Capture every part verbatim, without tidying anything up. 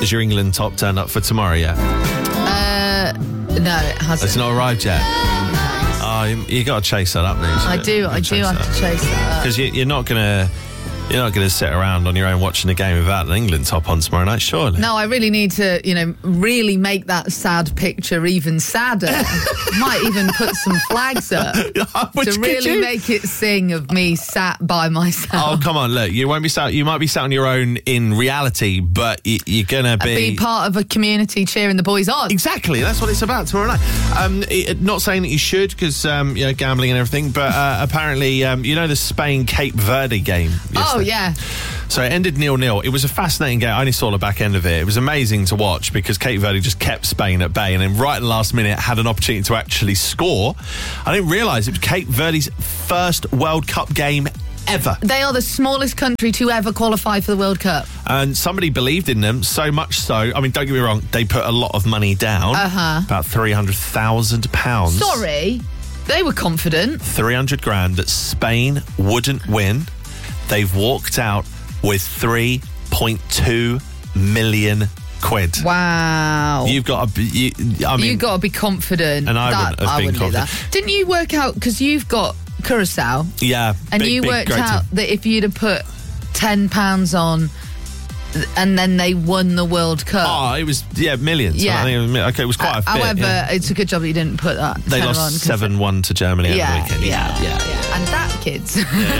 Has your England top turned up for tomorrow yet? Uh, no, it hasn't. It's not arrived yet? Oh, you, you got to chase that up, Nish. I do, I do have to chase that up. Because you, you're not going to... You're not going to sit around on your own watching a game without an England top on tomorrow night, surely? No, I really need to, you know, really make that sad picture even sadder. Might even put some flags up to really you? make it sing of me sat by myself. Oh, come on, look, you won't be sat. You might be sat on your own in reality, but you, you're going to be... Be part of a community cheering the boys on. Exactly, that's what it's about tomorrow night. Um, it, not saying that you should, because, um, you know, gambling and everything, but uh, apparently, um, you know the Spain-Cape Verde game yesterday? Oh, yeah. So it ended nil-nil. It was a fascinating game. I only saw the back end of it. It was amazing to watch because Cape Verde just kept Spain at bay and then right at the last minute had an opportunity to actually score. I didn't realise it was Cape Verde's first World Cup game ever. They are the smallest country to ever qualify for the World Cup. And somebody believed in them so much so, I mean, don't get me wrong, they put a lot of money down. Uh-huh. About three hundred thousand pounds. Sorry, they were confident. three hundred grand that Spain wouldn't win. They've walked out with three point two million quid. Wow. You've got to be, you, I mean... You've got to be confident. And I that, wouldn't have I been wouldn't confident. Do that. Didn't you work out, because you've got Curacao, Yeah. and big, you big, worked great out team. that if you'd have put ten pounds on and then they won the World Cup. Oh, it was, yeah, millions. Yeah. I think it was, okay, it was quite uh, a bit. However, yeah. it's a good job that you didn't put that They tenner lost on, seven one to Germany over yeah, the weekend. Yeah, yeah, yeah, yeah. And that, kids.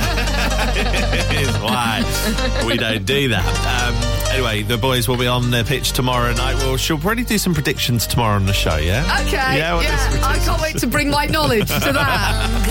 Is why we don't do that. Um, anyway, the boys will be on the pitch tomorrow night. Well, she'll probably do some predictions tomorrow on the show, yeah? Okay, Yeah, well, yeah. I can't wait to bring my knowledge to that.